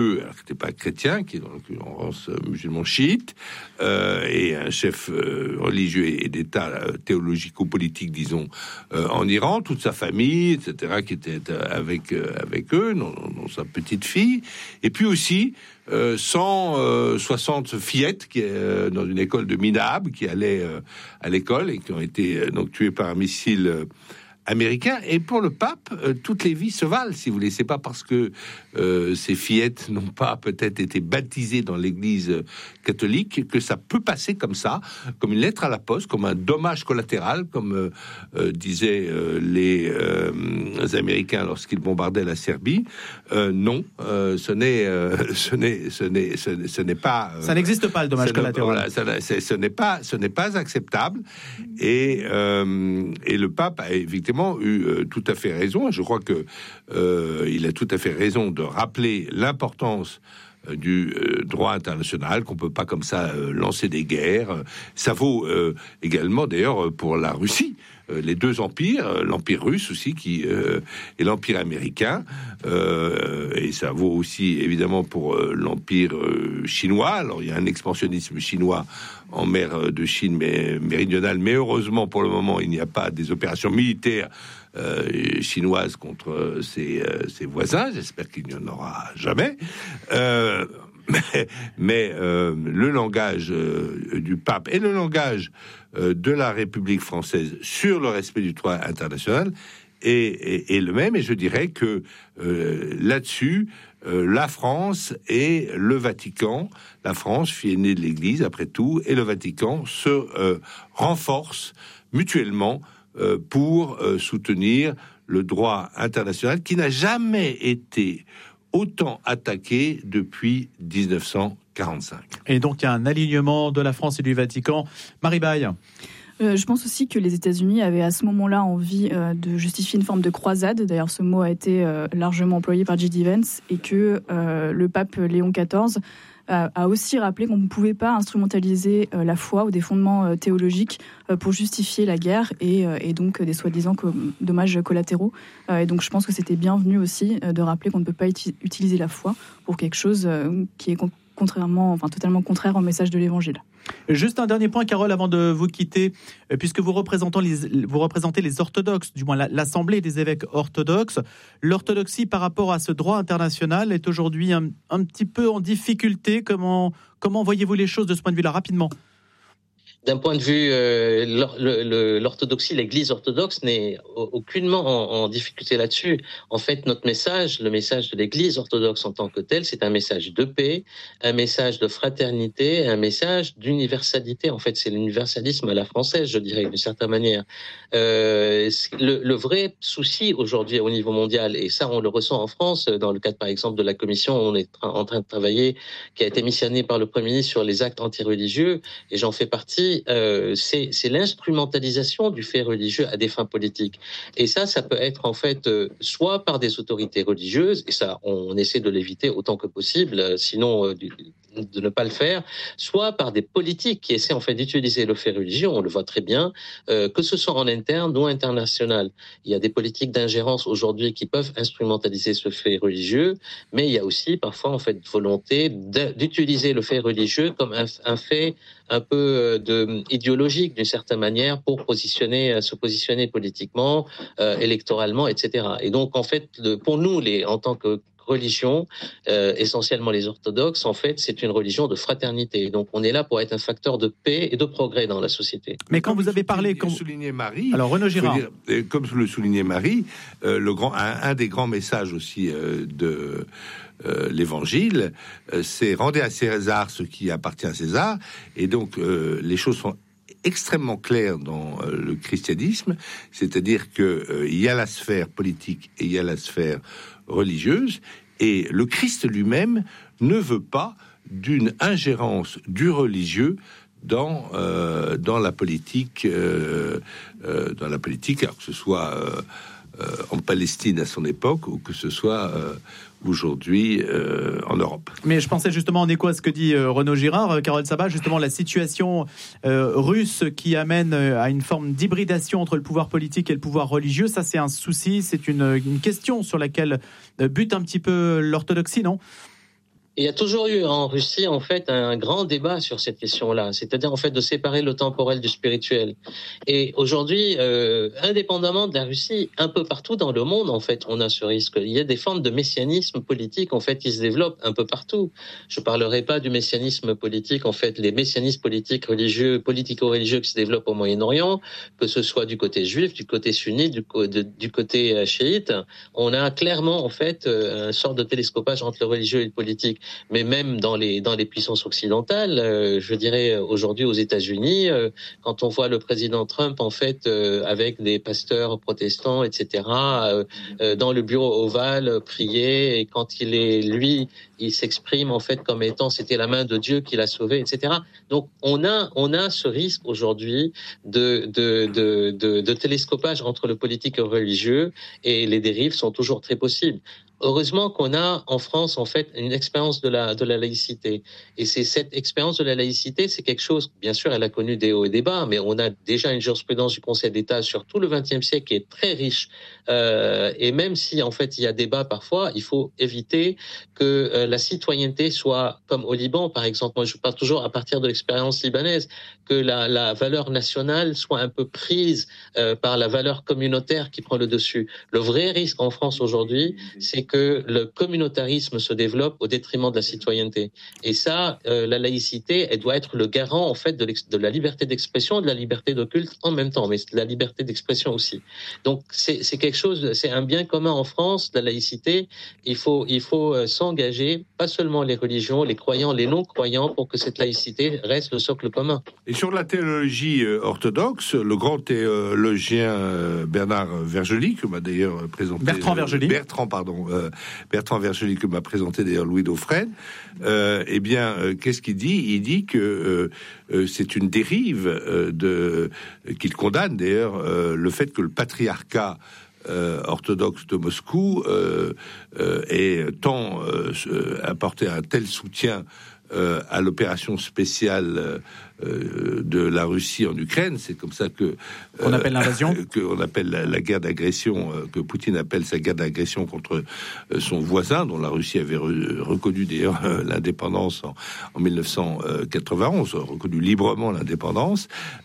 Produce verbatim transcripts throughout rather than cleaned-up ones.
alors qui n'était pas chrétien, qui est dans l'occurrence musulman chiite, euh, et un chef euh, religieux et d'État euh, théologico-politique, disons, euh, en Iran, toute sa famille, et cetera, qui était avec euh, avec eux, dont, dont sa petite fille, et puis aussi euh, cent soixante fillettes qui euh, dans une école de Minab, qui allaient euh, à l'école et qui ont été euh, donc tuées par un missile euh, américain. Et pour le pape, euh, toutes les vies se valent, si vous voulez. C'est pas parce que euh, ces fillettes n'ont pas peut-être été baptisées dans l'Église catholique que ça peut passer comme ça, comme une lettre à la poste, comme un dommage collatéral, comme euh, euh, disaient euh, les, euh, les Américains lorsqu'ils bombardaient la Serbie. Euh, non, euh, ce n'est, euh, ce n'est, ce n'est, ce n'est, ce n'est pas. Euh, ça n'existe pas le dommage collatéral. Voilà, ça, c'est, ce n'est pas, ce n'est pas acceptable. Et euh, et le pape a évidemment eu euh, tout à fait raison. Je crois que euh, il a tout à fait raison de rappeler l'importance euh, du euh, droit international, qu'on peut pas comme ça euh, lancer des guerres. Ça vaut euh, également d'ailleurs pour la Russie. Euh, les deux empires, euh, l'empire russe aussi qui euh, et l'empire américain, euh, et ça vaut aussi évidemment pour euh, l'empire euh, chinois. Alors il y a un expansionnisme chinois en mer de Chine mais méridionale, mais heureusement pour le moment il n'y a pas des opérations militaires euh, chinoises contre ses, euh, ses voisins. J'espère qu'il n'y en aura jamais. Euh, mais mais euh, le langage euh, du pape et le langage euh, de la République française sur le respect du droit international est, est, est le même. Et je dirais que euh, là-dessus, euh, la France et le Vatican, la France, fille aînée de l'Église après tout, et le Vatican se euh, renforcent mutuellement euh, pour euh, soutenir le droit international qui n'a jamais été autant attaqué depuis dix-neuf cent quarante-cinq. Et donc il y a un alignement de la France et du Vatican. Marie Baye. Euh, je pense aussi que les États-Unis avaient à ce moment-là envie euh, de justifier une forme de croisade. D'ailleurs, ce mot a été euh, largement employé par J D Vance, et que euh, le pape Léon quatorze euh, a aussi rappelé qu'on ne pouvait pas instrumentaliser euh, la foi ou des fondements euh, théologiques euh, pour justifier la guerre et, euh, et donc des soi-disant co- dommages collatéraux. Euh, et donc, je pense que c'était bienvenu aussi euh, de rappeler qu'on ne peut pas uti- utiliser la foi pour quelque chose euh, qui est con- contrairement, enfin totalement contraire au message de l'Évangile. Juste un dernier point, Carole, avant de vous quitter, puisque vous représentez les, vous représentez les orthodoxes, du moins l'Assemblée des évêques orthodoxes. L'orthodoxie par rapport à ce droit international est aujourd'hui un, un petit peu en difficulté. Comment, comment voyez-vous les choses de ce point de vue-là, rapidement ? D'un point de vue, euh, le, le, l'orthodoxie, l'Église orthodoxe n'est aucunement en, en difficulté là-dessus. En fait, notre message, le message de l'Église orthodoxe en tant que tel, c'est un message de paix, un message de fraternité, un message d'universalité. En fait, c'est l'universalisme à la française, je dirais, d'une certaine manière. Euh, le, le vrai souci aujourd'hui au niveau mondial, et ça, on le ressent en France, dans le cadre, par exemple, de la commission, on est tra- en train de travailler, qui a été missionnée par le Premier ministre sur les actes antireligieux, et j'en fais partie. Euh, c'est, c'est l'instrumentalisation du fait religieux à des fins politiques. Et ça, ça peut être en fait euh, soit par des autorités religieuses, et ça, on, on essaie de l'éviter autant que possible, euh, sinon euh, de ne pas le faire, soit par des politiques qui essaient en fait d'utiliser le fait religieux, on le voit très bien, euh, que ce soit en interne ou international. Il y a des politiques d'ingérence aujourd'hui qui peuvent instrumentaliser ce fait religieux, mais il y a aussi parfois en fait volonté d'utiliser le fait religieux comme un, un fait un peu de idéologique d'une certaine manière pour positionner, se positionner politiquement, euh, électoralement, et cetera. Et donc en fait, le, pour nous, les en tant que religion, euh, essentiellement les orthodoxes, en fait, c'est une religion de fraternité. Donc, on est là pour être un facteur de paix et de progrès dans la société. Mais quand vous avez parlé, comme quand... soulignait Marie, alors Renaud Girard, dire, comme le soulignait Marie, euh, le grand, un, un des grands messages aussi euh, de euh, l'Évangile, euh, c'est rendez à César ce qui appartient à César, et donc euh, les choses sont extrêmement claires dans euh, le christianisme, c'est-à-dire que euh, il y a la sphère politique et il y a la sphère religieuse, et le Christ lui-même ne veut pas d'une ingérence du religieux dans euh, dans la politique euh, euh, dans la politique, alors que ce soit euh, euh, en Palestine à son époque ou que ce soit euh, aujourd'hui euh, en Europe. Mais je pensais justement en écho à ce que dit euh, Renaud Girard, euh, Carole Sabat, justement la situation euh, russe qui amène euh, à une forme d'hybridation entre le pouvoir politique et le pouvoir religieux. Ça, c'est un souci, c'est une, une question sur laquelle euh, bute un petit peu l'orthodoxie, non ? Il y a toujours eu en Russie, en fait, un grand débat sur cette question-là, c'est-à-dire, en fait, de séparer le temporel du spirituel. Et aujourd'hui, euh, indépendamment de la Russie, un peu partout dans le monde, en fait, on a ce risque. Il y a des formes de messianisme politique, en fait, qui se développent un peu partout. Je parlerai pas du messianisme politique, en fait, les messianismes politiques religieux, politico-religieux qui se développent au Moyen-Orient, que ce soit du côté juif, du côté sunnite, du, co- de, du côté chiite. On a clairement, en fait, une sorte de télescopage entre le religieux et le politique. Mais même dans les dans les puissances occidentales, euh, je dirais aujourd'hui aux États-Unis, euh, quand on voit le président Trump en fait euh, avec des pasteurs protestants, et cetera, euh, euh, dans le bureau ovale euh, prier, et quand il est lui, il s'exprime en fait comme étant c'était la main de Dieu qui l'a sauvé, et cetera. Donc on a on a ce risque aujourd'hui de de de de, de télescopage entre le politique et le religieux, et les dérives sont toujours très possibles. Heureusement qu'on a en France en fait une expérience de la de la laïcité, et c'est cette expérience de la laïcité, c'est quelque chose, bien sûr, elle a connu des hauts et des bas, mais on a déjà une jurisprudence du Conseil d'État sur tout le vingtième siècle qui est très riche, euh, et même si en fait il y a débat parfois, il faut éviter que euh, la citoyenneté soit comme au Liban par exemple. Moi je parle toujours à partir de l'expérience libanaise, que la la valeur nationale soit un peu prise euh, par la valeur communautaire qui prend le dessus. Le vrai risque en France aujourd'hui, c'est que le communautarisme se développe au détriment de la citoyenneté. Et ça, euh, la laïcité, elle doit être le garant en fait de, de la liberté d'expression et de la liberté de culte en même temps, mais de la liberté d'expression aussi. Donc c'est, c'est quelque chose, c'est un bien commun en France, la laïcité. Il faut, il faut euh, s'engager, pas seulement les religions, les croyants, les non-croyants, pour que cette laïcité reste le socle commun. Et sur la théologie euh, orthodoxe, le grand théologien euh, Bernard Vergely, que m'a d'ailleurs présenté Bertrand Vergely, euh, Bertrand pardon. Euh, Bertrand Vergely, que m'a présenté d'ailleurs Louis Dauphren, euh, eh bien, euh, qu'est-ce qu'il dit ? Il dit que euh, euh, c'est une dérive euh, de, qu'il condamne d'ailleurs euh, le fait que le patriarcat euh, orthodoxe de Moscou euh, euh, ait tant euh, apporté un tel soutien Euh, à l'opération spéciale euh, de la Russie en Ukraine. C'est comme ça que euh, on appelle l'invasion, que on appelle la, la guerre d'agression, euh, que Poutine appelle sa guerre d'agression contre euh, son voisin, dont la Russie avait re, reconnu d'ailleurs euh, l'indépendance en, en dix-neuf cent quatre-vingt-onze, reconnu librement l'indépendance.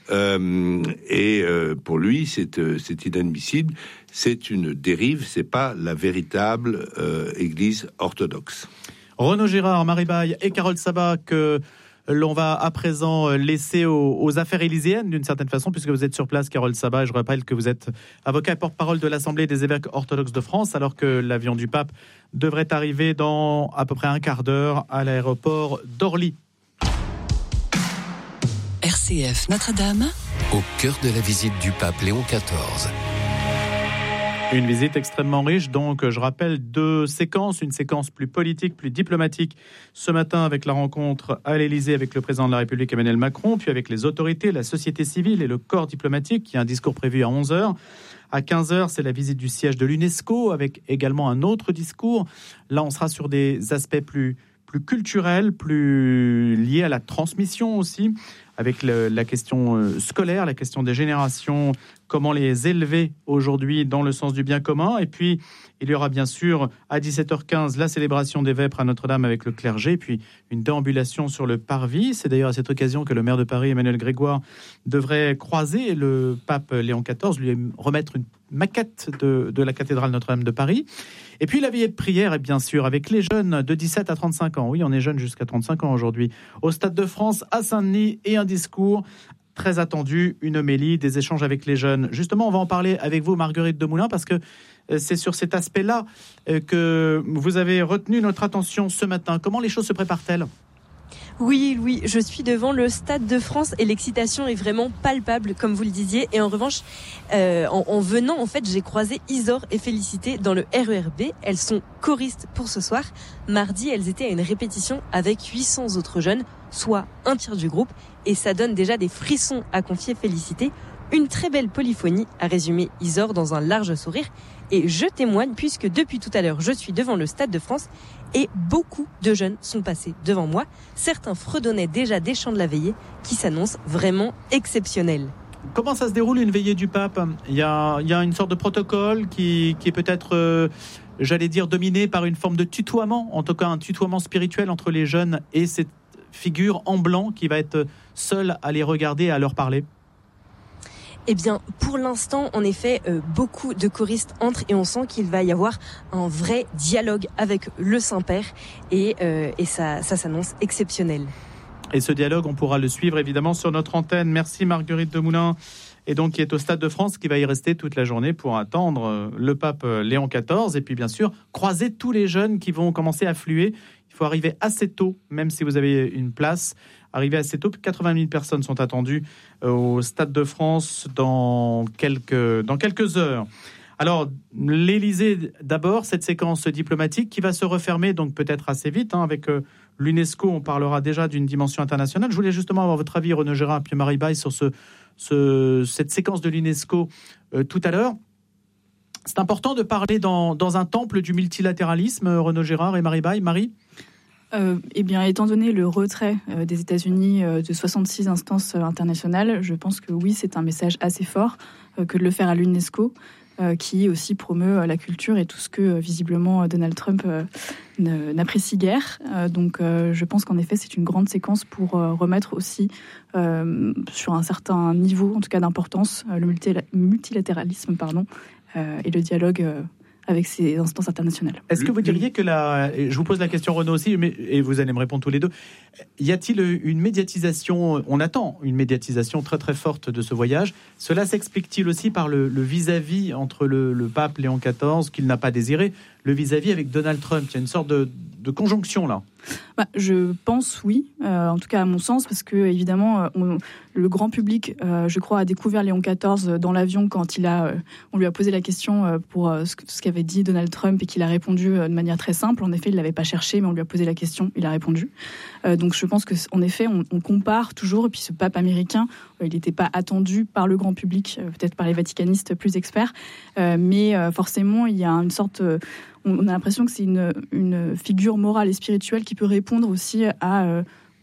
Euh, et euh, pour lui, c'est, euh, c'est inadmissible. C'est une dérive. C'est pas la véritable euh, Église orthodoxe. Renaud Girard, Marie Baye et Carole Sabat, que l'on va à présent laisser aux, aux affaires élyséennes d'une certaine façon, puisque vous êtes sur place, Carole Sabat, et je rappelle que vous êtes avocat et porte-parole de l'Assemblée des évêques orthodoxes de France, alors que l'avion du pape devrait arriver dans à peu près un quart d'heure à l'aéroport d'Orly. R C F Notre-Dame, au cœur de la visite du pape Léon quatorze. Une visite extrêmement riche, donc je rappelle deux séquences, une séquence plus politique, plus diplomatique, ce matin avec la rencontre à l'Élysée avec le président de la République Emmanuel Macron, puis avec les autorités, la société civile et le corps diplomatique, qui a un discours prévu à onze heures. À quinze heures, c'est la visite du siège de l'UNESCO, avec également un autre discours. Là, on sera sur des aspects plus, plus culturels, plus liés à la transmission aussi, avec le, la question scolaire, la question des générations, comment les élever aujourd'hui dans le sens du bien commun. Et puis, il y aura bien sûr à dix-sept heures quinze la célébration des Vêpres à Notre-Dame avec le clergé, puis une déambulation sur le parvis. C'est d'ailleurs à cette occasion que le maire de Paris, Emmanuel Grégoire, devrait croiser le pape Léon quatorze, lui remettre une maquette de, de la cathédrale Notre-Dame de Paris. Et puis la veillée de prière, et bien sûr, avec les jeunes de dix-sept à trente-cinq ans. Oui, on est jeunes jusqu'à trente-cinq ans aujourd'hui. Au Stade de France, à Saint-Denis, et un discours très attendu, une homélie, des échanges avec les jeunes. Justement, on va en parler avec vous, Marguerite Demoulin, parce que c'est sur cet aspect-là que vous avez retenu notre attention ce matin. Comment les choses se préparent-elles ? Oui, oui, je suis devant le Stade de France et l'excitation est vraiment palpable, comme vous le disiez. Et en revanche, euh, en, en venant, en fait, j'ai croisé Isor et Félicité dans le R E R B. Elles sont choristes pour ce soir. Mardi, elles étaient à une répétition avec huit cents autres jeunes, soit un tiers du groupe. Et ça donne déjà des frissons, à confier Félicité. Une très belle polyphonie, a résumé Isor dans un large sourire. Et je témoigne puisque depuis tout à l'heure, je suis devant le Stade de France et beaucoup de jeunes sont passés devant moi. Certains fredonnaient déjà des chants de la veillée qui s'annoncent vraiment exceptionnels. comment ça se déroule une veillée du pape ? Il y a, il y a une sorte de protocole qui, qui est peut-être, euh, j'allais dire, dominé par une forme de tutoiement, en tout cas un tutoiement spirituel entre les jeunes et cette figure en blanc qui va être seule à les regarder et à leur parler. Eh bien, pour l'instant, en effet, euh, beaucoup de choristes entrent et on sent qu'il va y avoir un vrai dialogue avec le Saint-Père et, euh, et ça, ça s'annonce exceptionnel. Et ce dialogue, on pourra le suivre évidemment sur notre antenne. Merci Marguerite Demoulin. Et donc, qui est au Stade de France, qui va y rester toute la journée pour attendre le pape Léon quatorze. Et puis, bien sûr, croiser tous les jeunes qui vont commencer à affluer. Il faut arriver assez tôt, même si vous avez une place. Arriver assez tôt, quatre-vingt mille personnes sont attendues au Stade de France dans quelques, dans quelques heures. Alors, l'Élysée, d'abord, cette séquence diplomatique qui va se refermer, donc peut-être assez vite, hein, avec euh, l'UNESCO. On parlera déjà d'une dimension internationale. Je voulais justement avoir votre avis, Renaud Gérard et puis Marie Baye, sur ce, ce, cette séquence de l'UNESCO euh, tout à l'heure. C'est important de parler dans, dans un temple du multilatéralisme, Renaud Gérard et Marie Baye. Marie ? Euh, eh bien, étant donné le retrait euh, des États-Unis euh, de soixante-six instances euh, internationales, je pense que oui, c'est un message assez fort euh, que de le faire à l'UNESCO, euh, qui aussi promeut euh, la culture et tout ce que euh, visiblement euh, Donald Trump euh, ne, n'apprécie guère. Euh, donc, euh, je pense qu'en effet, c'est une grande séquence pour euh, remettre aussi euh, sur un certain niveau, en tout cas d'importance, euh, le multila- multilatéralisme, pardon, euh, et le dialogue. Euh, avec ces instances internationales. Est-ce que vous diriez que la... Je vous pose la question, Renaud, aussi, mais, et vous allez me répondre tous les deux. Y a-t-il une médiatisation, on attend une médiatisation très très forte de ce voyage. Cela s'explique-t-il aussi par le, le vis-à-vis entre le, le pape Léon quatorze, qu'il n'a pas désiré, le vis-à-vis avec Donald Trump? Il y a une sorte de, de conjonction là. Bah, je pense oui, euh, en tout cas à mon sens, parce que évidemment, on, le grand public, euh, je crois, a découvert Léon quatorze dans l'avion quand il a, euh, on lui a posé la question euh, pour euh, ce, ce qu'avait dit Donald Trump et qu'il a répondu euh, de manière très simple. En effet, il l'avait pas cherché, mais on lui a posé la question, il a répondu. Euh, donc je pense que en effet, on, on compare toujours. Et puis ce pape américain, euh, il n'était pas attendu par le grand public, euh, peut-être par les vaticanistes plus experts, euh, mais euh, forcément, il y a une sorte euh, on a l'impression que c'est une, une figure morale et spirituelle qui peut répondre aussi à euh,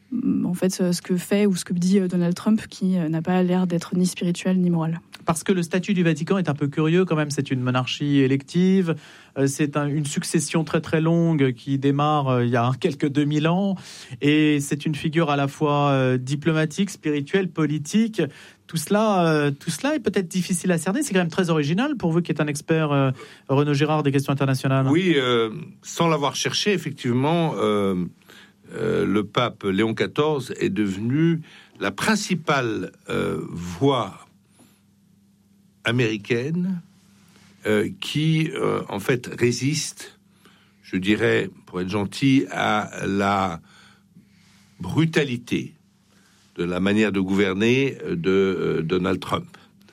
en fait, ce que fait ou ce que dit Donald Trump, qui n'a pas l'air d'être ni spirituel ni moral. Parce que le statut du Vatican est un peu curieux quand même. C'est une monarchie élective, c'est un, une succession très très longue qui démarre euh, il y a quelques deux mille ans, et c'est une figure à la fois euh, diplomatique, spirituelle, politique. Tout cela, euh, tout cela est peut-être difficile à cerner. C'est quand même très original pour vous qui êtes un expert, euh, Renaud Gérard, des questions internationales. Oui, euh, sans l'avoir cherché, effectivement, euh, euh, le pape Léon quatorze est devenu la principale euh, voix américaine euh, qui, euh, en fait, résiste, je dirais, pour être gentil, à la brutalité de la manière de gouverner de euh, Donald Trump.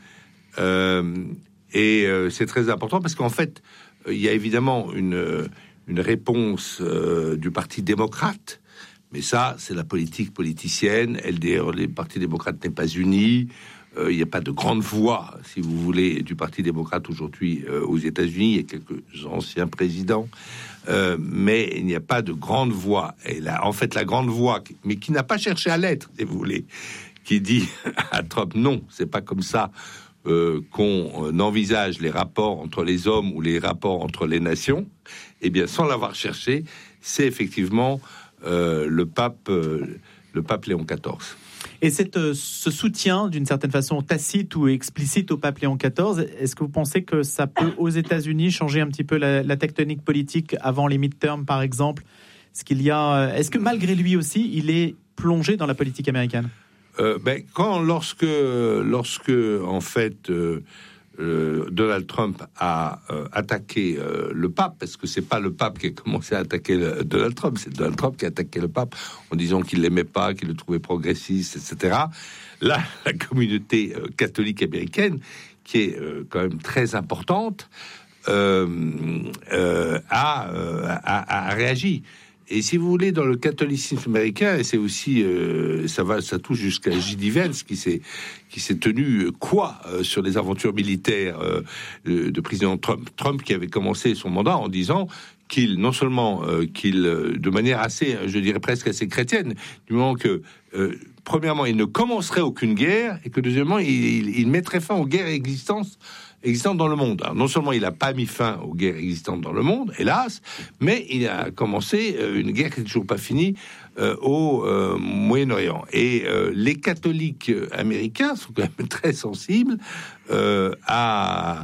Euh, et euh, c'est très important parce qu'en fait, il y a évidemment une, une réponse euh, du Parti démocrate, mais ça, c'est la politique politicienne. L D R, le Parti démocrate n'est pas uni. Euh, il n'y a pas de grande voix, si vous voulez, du Parti démocrate aujourd'hui euh, aux États-Unis. Il y a quelques anciens présidents. Euh, mais il n'y a pas de grande voix. Et là, en fait, la grande voix, mais qui n'a pas cherché à l'être, si vous voulez, qui dit à Trump, non, c'est pas comme ça euh, qu'on euh, envisage les rapports entre les hommes ou les rapports entre les nations. Eh bien, sans l'avoir cherché, c'est effectivement euh, le pape, euh, le pape Léon quatorze. Et cette, euh, ce soutien, d'une certaine façon tacite ou explicite au pape Léon quatorze, est-ce que vous pensez que ça peut, aux États-Unis, changer un petit peu la, la tectonique politique avant les midterms, par exemple? Est-ce qu'il y a, est-ce que malgré lui aussi, il est plongé dans la politique américaine? euh, ben, quand, lorsque, lorsque, en fait, euh, euh, Donald Trump a euh, attaqué euh, le pape, parce que c'est pas le pape qui a commencé à attaquer le, Donald Trump, c'est Donald Trump qui a attaqué le pape en disant qu'il l'aimait pas, qu'il le trouvait progressiste, et cetera. Là, la communauté euh, catholique américaine, qui est euh, quand même très importante, euh, euh, a, euh, a, a réagi. Et si vous voulez, dans le catholicisme américain, et c'est aussi, euh, ça va, ça touche jusqu'à J D. Vance, qui s'est, qui s'est tenu quoi euh, sur les aventures militaires euh, de, de président Trump. Trump qui avait commencé son mandat en disant qu'il, non seulement euh, qu'il, de manière assez, je dirais presque assez chrétienne, du moment que euh, premièrement, il ne commencerait aucune guerre, et que deuxièmement, il, il, il mettrait fin aux guerres existantes, existantes dans le monde. Alors, non seulement il n'a pas mis fin aux guerres existantes dans le monde, hélas, mais il a commencé une guerre qui n'est toujours pas finie euh, au euh, Moyen-Orient. Et euh, les catholiques américains sont quand même très sensibles euh, à,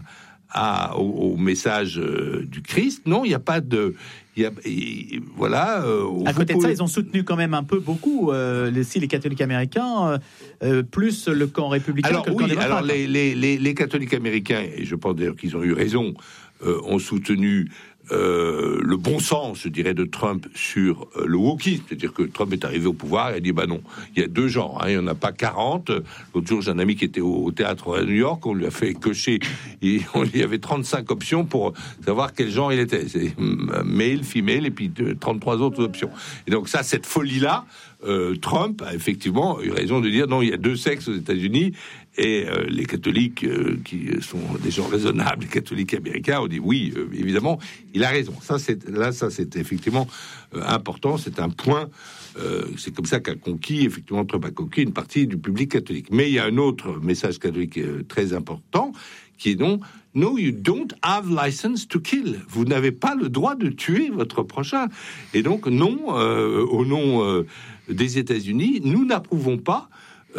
à, au, au message euh, du Christ. Non, il n'y a pas de... Il y a, il, voilà. Euh, à côté pouvez... de ça, ils ont soutenu quand même un peu beaucoup euh, les, si les catholiques américains, euh, plus le camp républicain alors, que le oui, camp démocrate. Alors les, les, les, les catholiques américains, et je pense d'ailleurs qu'ils ont eu raison, euh, ont soutenu euh, le bon sens, je dirais, de Trump sur euh, le wokisme. C'est-à-dire que Trump est arrivé au pouvoir et a dit, bah non, il y a deux genres, hein, il n'y en a pas quarante. L'autre jour, j'ai un ami qui était au, au théâtre à New York, on lui a fait cocher, et on lui avait trente-cinq options pour savoir quel genre il était. C'est male, female, et puis trente-trois autres options. Et donc ça, cette folie-là, euh, Trump a effectivement eu raison de dire, non, il y a deux sexes aux États-Unis. Et euh, les catholiques, euh, qui sont des gens raisonnables, les catholiques américains, ont dit oui, euh, évidemment, il a raison. Ça, c'est là, ça, c'est effectivement euh, important. C'est un point. Euh, c'est comme ça qu'a conquis, effectivement, Trump a conquis une partie du public catholique. Mais il y a un autre message catholique euh, très important, qui est donc no, you don't have license to kill. Vous n'avez pas le droit de tuer votre prochain. Et donc non, euh, au nom euh, des États-Unis, nous n'approuvons pas.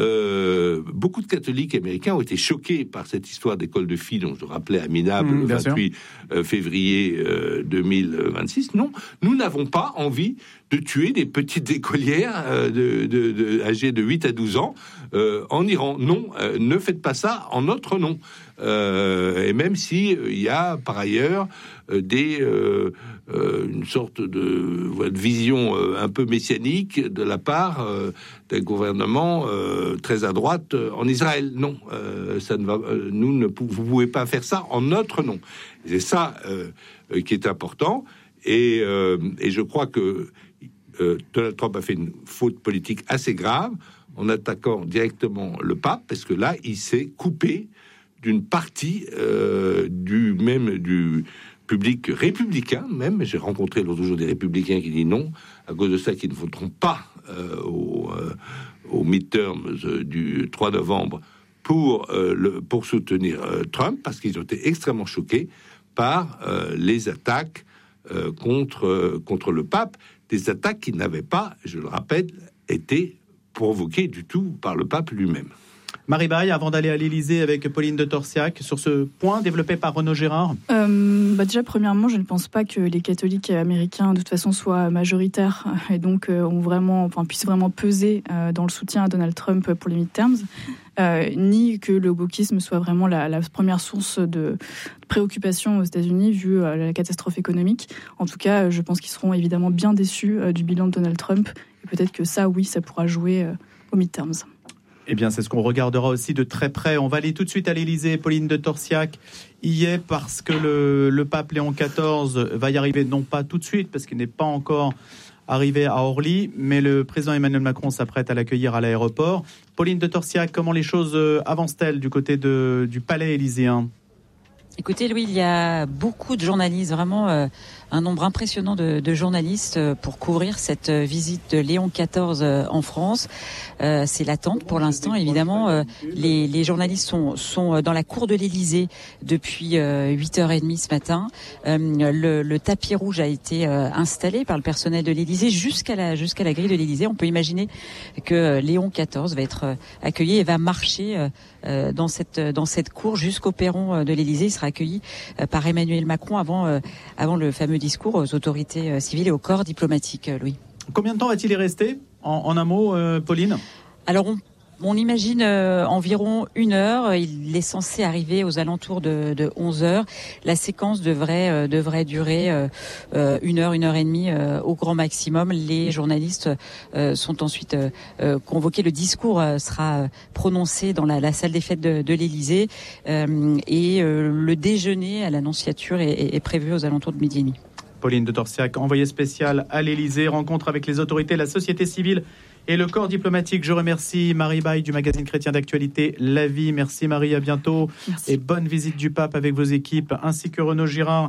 Euh, beaucoup de catholiques américains ont été choqués par cette histoire d'école de filles dont je rappelais à Minable mmh, le vingt-huit euh, février euh, deux mille vingt-six. Non, nous n'avons pas envie de tuer des petites écolières euh, de, de, de, âgées de huit à douze ans euh, en Iran. Non, euh, ne faites pas ça en notre nom. Euh, et même si il euh, y a par ailleurs euh, des euh, euh, une sorte de, voilà, de vision euh, un peu messianique de la part euh, d'un gouvernement euh, très à droite euh, en Israël. Non, euh, ça ne va. Euh, nous ne pou- vous pouvez pas faire ça en notre nom. Et c'est ça euh, euh, qui est important. Et, euh, et je crois que euh, Donald Trump a fait une faute politique assez grave en attaquant directement le pape, parce que là, il s'est coupé d'une partie euh, du même du public républicain. Même, j'ai rencontré l'autre jour des républicains qui disent non, à cause de ça, qu'ils ne voteront pas euh, au, euh, au midterms euh, du trois novembre pour euh, le pour soutenir euh, Trump, parce qu'ils ont été extrêmement choqués par euh, les attaques euh, contre euh, contre le pape, des attaques qui n'avaient pas, je le rappelle, été provoquées du tout par le pape lui-même. Marie Baye, avant d'aller à l'Élysée avec Pauline de Torsiac, sur ce point développé par Renaud Gérard. Euh, bah déjà, premièrement, je ne pense pas que les catholiques américains, de toute façon, soient majoritaires et donc euh, ont vraiment, enfin, puissent vraiment peser euh, dans le soutien à Donald Trump pour les midterms, euh, ni que le wokisme soit vraiment la, la première source de préoccupation aux États-Unis vu euh, la catastrophe économique. En tout cas, je pense qu'ils seront évidemment bien déçus euh, du bilan de Donald Trump. Et peut-être que ça, oui, ça pourra jouer euh, aux midterms. Eh bien, c'est ce qu'on regardera aussi de très près. On va aller tout de suite à l'Élysée. Pauline de Torsiac y est parce que le, le pape Léon quatorze va y arriver, non pas tout de suite, parce qu'il n'est pas encore arrivé à Orly, mais le président Emmanuel Macron s'apprête à l'accueillir à l'aéroport. Pauline de Torsiac, comment les choses avancent-elles du côté de, du palais élyséen ? Écoutez, Louis, il y a beaucoup de journalistes, vraiment euh, un nombre impressionnant de, de journalistes euh, pour couvrir cette euh, visite de Léon quatorze euh, en France. Euh, c'est l'attente pour l'instant, évidemment. Euh, les, les journalistes sont, sont dans la cour de l'Élysée depuis euh, huit heures trente ce matin. Euh, le, le tapis rouge a été euh, installé par le personnel de l'Élysée jusqu'à la, jusqu'à la grille de l'Élysée. On peut imaginer que euh, Léon quatorze va être euh, accueilli et va marcher euh, euh, dans cette, dans cette cour jusqu'au perron euh, de l'Élysée. Il sera accueilli euh, par Emmanuel Macron avant, euh, avant le fameux discours aux autorités euh, civiles et au corps diplomatique, euh, Louis. Combien de temps va-t-il y rester en, en un mot, euh, Pauline ? Alors, on, on imagine euh, environ une heure. Il est censé arriver aux alentours de, de onze heures. La séquence devrait, euh, devrait durer euh, euh, une heure, une heure et demie euh, au grand maximum. Les journalistes euh, sont ensuite euh, euh, convoqués. Le discours euh, sera prononcé dans la, la salle des fêtes de, de l'Élysée euh, et euh, le déjeuner à l'Annonciature est, est, est prévu aux alentours de midi et demi. Pauline de Torsiac, envoyée spéciale à l'Élysée, rencontre avec les autorités, la société civile et le corps diplomatique. Je remercie Marie Baye du magazine chrétien d'actualité La Vie. Merci Marie, à bientôt. Merci. Et bonne visite du pape avec vos équipes, ainsi que Renaud Girard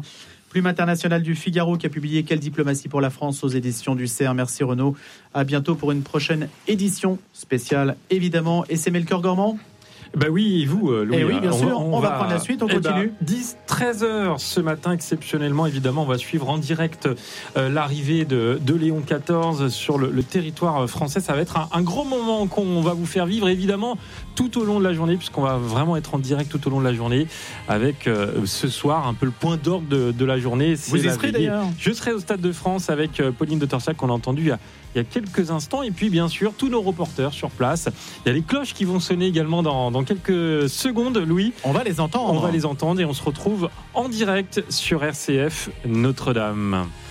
Plume internationale du Figaro qui a publié Quelle diplomatie pour la France aux éditions du C E R. Merci Renaud. À bientôt pour une prochaine édition spéciale, évidemment. Et c'est Melchior Gormand. Ben oui, et vous, Louis. Et oui, bien on sûr, va, on, on va, va prendre la suite, on continue. Ben, dix, treize heures ce matin, exceptionnellement, évidemment, on va suivre en direct euh, l'arrivée de, de Léon quatorze sur le, le territoire français. Ça va être un, un gros moment qu'on va vous faire vivre, évidemment, tout au long de la journée, puisqu'on va vraiment être en direct tout au long de la journée, avec euh, ce soir un peu le point d'orgue de, de la journée. C'est vous y la serez veillée. d'ailleurs. Je serai au Stade de France avec euh, Pauline de Torsac, qu'on a entendu il y a il y a quelques instants, et puis bien sûr tous nos reporters sur place. Il y a les cloches qui vont sonner également dans, dans quelques secondes, Louis. On va les entendre. On va les entendre et on se retrouve en direct sur R C F Notre-Dame.